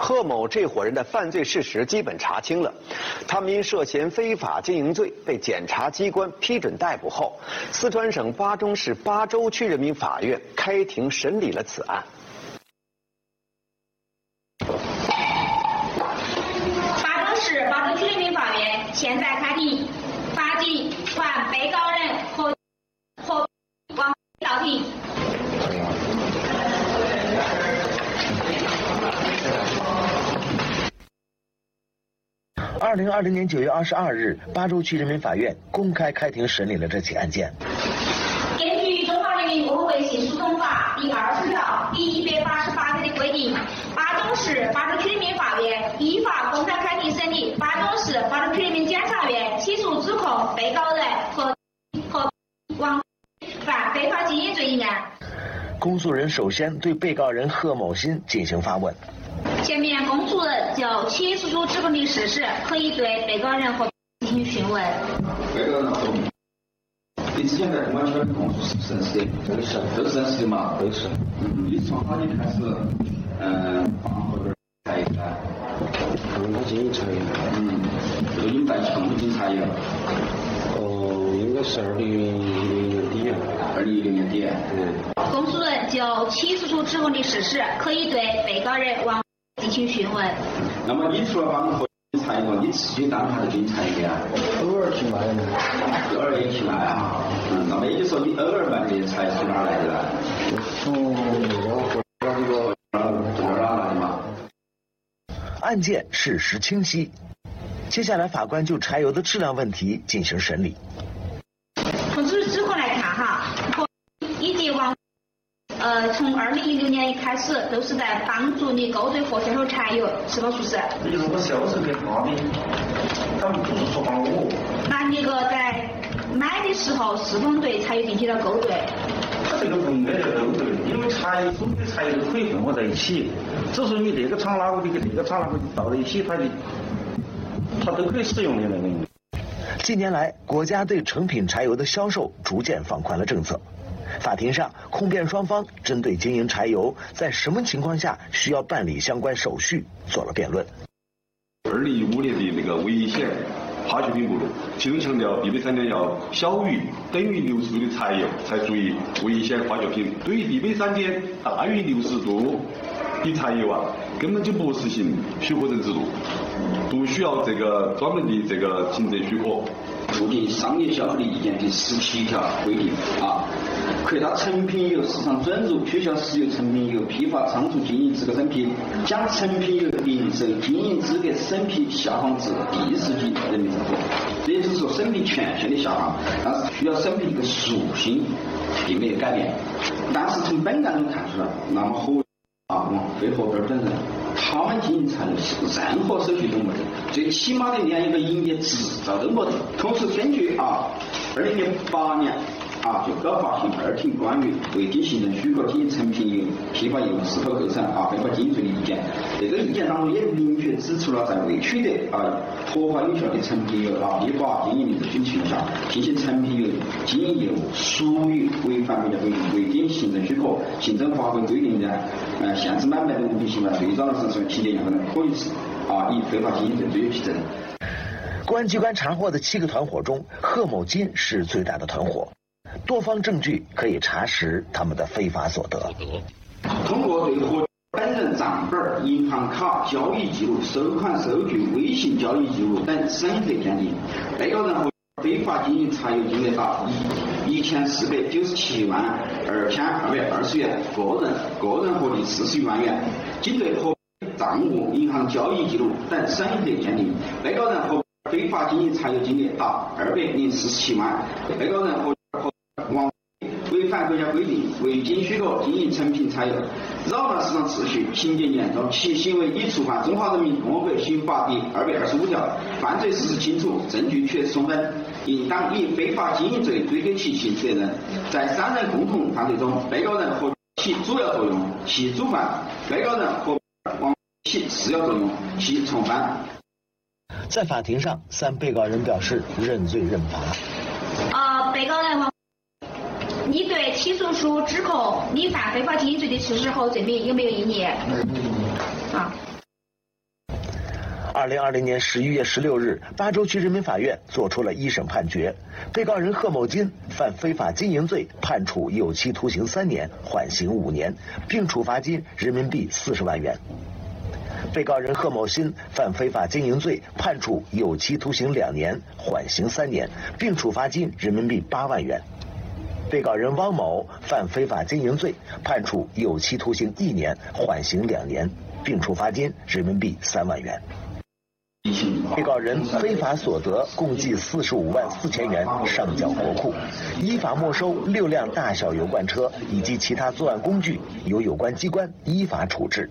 贺某这伙人的犯罪事实基本查清了，他们因涉嫌非法经营罪被检察机关批准逮捕后，四川省巴中市巴州区人民法院开庭审理了此案。 巴中市巴州区人民法院现在开庭，法警传被告人和王到庭。 2020年9月22日，巴州区人民法院公开开庭审理了这起案件。 根据《中华人民共和国刑事诉讼法》第20条第188条的规定，巴中市巴州区人民法院依法公开开庭审理巴中市巴州区人民检察院起诉指控被告人和王犯非法经营罪一案。 公诉人首先对被告人贺某新进行发问。 前面公诉人就起诉书指控的事实，可以对被告人和进行讯问。 被告人和你之前在公安局的供述是不是真实的？都是真实的嘛？都是。你从哪里开始放或者茶叶呢？ 我经营茶叶。 这个你们在一起动不经茶叶？ 应该是2010年底啊。 2010年底。 公诉人就起诉书指控的事实，可以对被告人王进行讯问。 那么你除了帮和茶叶你自己当还是经营茶叶的啊？ 偶尔去卖的。 偶尔也去卖啊？那么也就是说你偶尔卖的茶从哪儿来的呢？ 从那个来的嘛。 案件事实清晰，接下来法官就柴油的质量问题进行审理。 从这指控来看哈，以及王从2016年开始都是在帮助你勾兑和销售柴油，是否属实？ 如果销售给他的，他们不是说帮我。 那那个在买的时候是否对柴油进行了勾兑？ 他这个不应该叫勾兑，因为柴油所有的柴油都可以混合在一起，只是你这个厂哪个的跟这个厂哪个倒在一起，它都可以使用的那个。 近年来，国家对成品柴油的销售逐渐放宽了政策。法庭上，控辩双方针对经营柴油在什么情况下需要办理相关手续做了辩论。 2015年的那个危险化学品目录，其中强调必备3点要小于等于60度的柴油才属于危险化学品。对于必备3点大于60度的柴油啊，根本就不实行许可证制度，不需要这个专门的这个行政许可。 附近商业消费的意见第17条规定扩大成品油市场准入，取消石油成品油批发仓储经营资格审批，将成品油零售经营资格审批下放至第10级人民政府。也就是说，审批权限的下放，但是需要审批的属性并没有改变。但是从本案中看出来，那么非合格等人，他们经营柴油是任何手续都没得，最起码的连一个营业执照都没得。同时，根据2008年就告发型2庭关于未经行政许可经营成品油批发业务是否构成非法经营罪的意见，这个意见当中也明确指出了，在未取得合法有效的成品油依法经营的这种情况下，进行成品油经营业务属于违反国家规定未经行政许可、行政法规规定的限制买卖的物品行为，最早的是期间可能可以以非法经营罪追批责任。 公安机关查获的7个团伙中，贺某金是最大的团伙。多方证据可以查实他们的非法所得。 通过对何本人账本、银行卡交易记录、收款收据、微信交易记录等审核鉴定，被告人何非法经营柴油金额达1497万2220元，个人获利41万元。经对何账务、银行交易记录等审核鉴定，被告人何非法经营柴油金额达247万。被告人何王违反国家规定，未经许可经营成品柴油，扰乱市场秩序，情节严重，其行为已触犯《中华人民共和国刑法》第225条，犯罪事实清楚，证据确实充分，应当以非法经营罪追究其刑事责任。在3人共同犯罪中，被告人何起主要作用，其主犯；被告人何王起次要作用，其从犯。 在法庭上，3被告人表示认罪认罚。 被告人王，你对起诉书指控你犯非法经营罪的事实和罪名有没有异议？ 2020年11月16日，巴州区人民法院作出了一审判决，被告人贺某金犯非法经营罪，判处有期徒刑3年，缓刑5年，并处罚金人民币40万元。被告人贺某新犯非法经营罪，判处有期徒刑2年，缓刑3年，并处罚金人民币8万元。被告人汪某犯非法经营罪，判处有期徒刑1年，缓刑2年，并处罚金人民币3万元。被告人非法所得共计45万4千元上缴国库，依法没收6辆大小油罐车以及其他作案工具，由有关机关依法处置。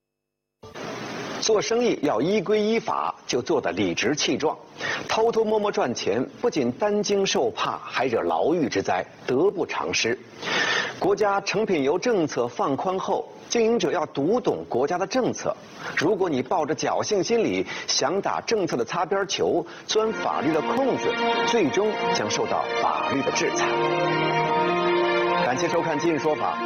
做生意要依规依法，就做得理直气壮。偷偷摸摸赚钱，不仅担惊受怕，还惹牢狱之灾，得不偿失。国家成品油政策放宽后，经营者要读懂国家的政策。如果你抱着侥幸心理，想打政策的擦边球，钻法律的空子，最终将受到法律的制裁。感谢收看《今日说法》。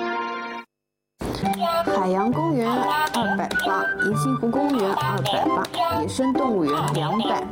海洋公园280，银杏湖公园280，野生动物园200。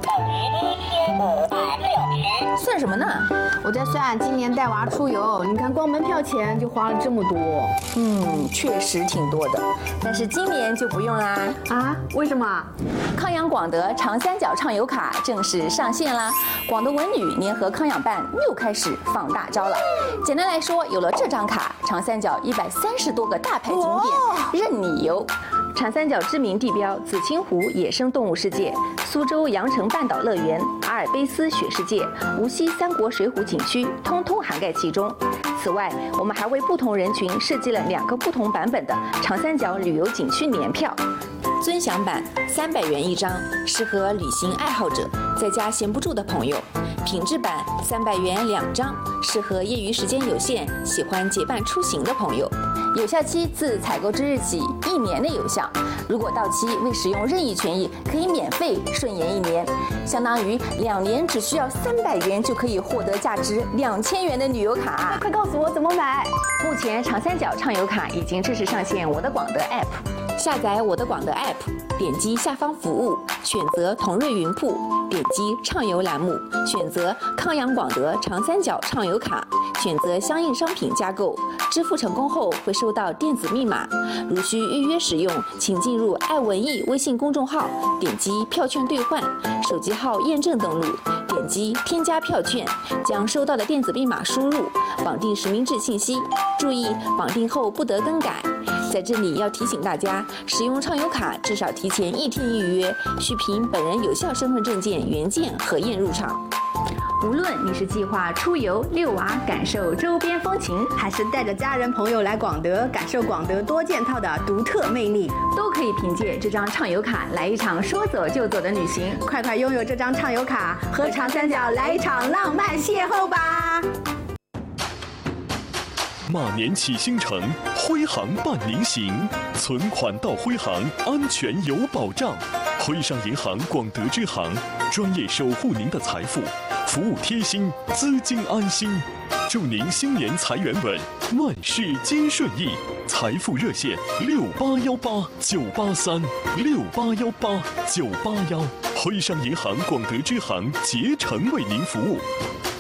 算什么呢？ 我在算今年带娃出游，你看光门票钱就花了这么多。 确实挺多的，但是今年就不用啦。 啊？为什么？ 康养广德长三角畅游卡正式上线啦！广德文旅联合康养办又开始放大招了。简单来说，有了这张卡，长三角130多个大牌景点任你游。长三角知名地标紫青湖野生动物世界、苏州羊城半岛乐园、阿尔卑斯雪世界、无锡三国水浒景区，通通涵盖其中。此外，我们还为不同人群设计了2个不同版本的长三角旅游景区年票。尊享版300元1张，适合旅行爱好者，在家闲不住的朋友；品质版300元2张，适合业余时间有限、喜欢结伴出行的朋友。有效期自采购之日起1年内有效，如果到期未使用任意权益，可以免费顺延1年，相当于2年只需要300元就可以获得价值2000元的旅游卡。 快告诉我怎么买！ 目前长三角畅游卡已经正式上线我的广德 App， 下载我的广德 App， 点击下方服务，选择同瑞云铺，点击畅游栏目，选择康养广德长三角畅游卡，选择相应商品加购，支付成功后会收到电子密码。如需预约使用，请进入爱文艺微信公众号，点击票券兑换，手机号验证登录，点击添加票券，将收到的电子密码输入，绑定实名制信息。注意，绑定后不得更改。在这里要提醒大家，使用畅游卡至少提前1天预约，需凭本人有效身份证件原件核验入场。无论你是计划出游遛娃，感受周边风情， 还是带着家人朋友来广德，感受广德多件套的独特魅力， 都可以凭借这张畅游卡来一场说走就走的旅行。 快快拥有这张畅游卡，和长三角来一场浪漫邂逅吧！ 马年启星城，徽行伴您行，存款到徽行，安全有保障。徽商银行广德支行，专业守护您的财富，服务贴心，资金安心。祝您新年财源稳，万事皆顺意。财富热线6818-983，6818-981。徽商银行广德支行竭诚为您服务。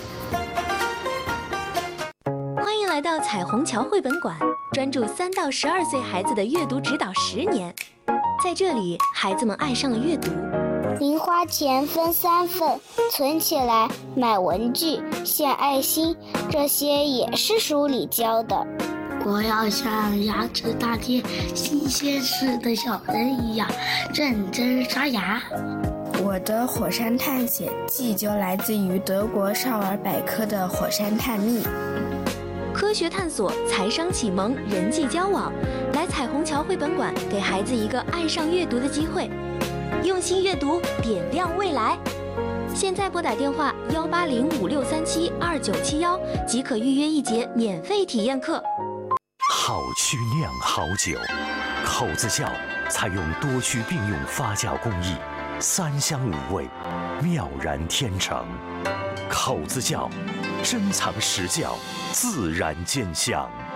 欢迎来到彩虹桥绘本馆，专注3到12岁孩子的阅读指导10年。在这里，孩子们爱上了阅读。 零花钱分3份，存起来买文具、献爱心，这些也是书里教的。 我要像牙齿大街新鲜市的小人一样认真刷牙。 我的火山探险记就来自于德国少儿百科的火山探秘。 科学探索、财商启蒙、人际交往，来彩虹桥绘本馆，给孩子一个爱上阅读的机会。用心阅读，点亮未来。现在拨打电话18056372971，即可预约1节免费体验课。 好曲酿好酒，口子窖采用多区并用发酵工艺，3香5味，妙然天成。口子窖珍藏实窖，自然见香。